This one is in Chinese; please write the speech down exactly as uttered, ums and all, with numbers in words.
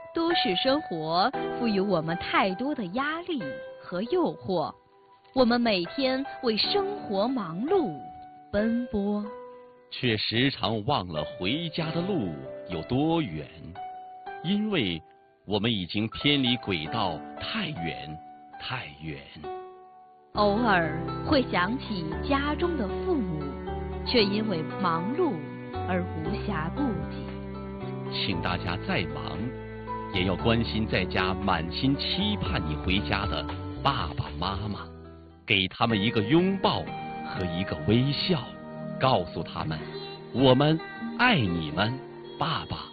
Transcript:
都市生活赋予我们太多的压力和诱惑，我们每天为生活忙碌奔波， 却时常忘了回家的路有多远，因为我们已经偏离轨道太远太远。 偶尔会想起家中的父母，却因为忙碌而无暇顾及。 请大家再忙，也要关心在家满心期盼你回家的爸爸妈妈，给他们一个拥抱和一个微笑，告诉他们我们爱你们，爸爸